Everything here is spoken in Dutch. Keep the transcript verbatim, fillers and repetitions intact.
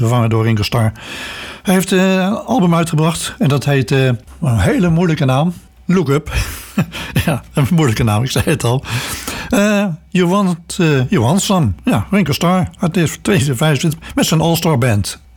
vervangen door Ringo Starr. Hij heeft uh, een album uitgebracht en dat heet uh, een hele moeilijke naam. Look Up. Ja, een moeilijke naam, ik zei het al. Uh, you, want, uh, you Want Some. Ja, Ringo Starr uit tweeduizend vijfentwintig met zijn All-Star Band.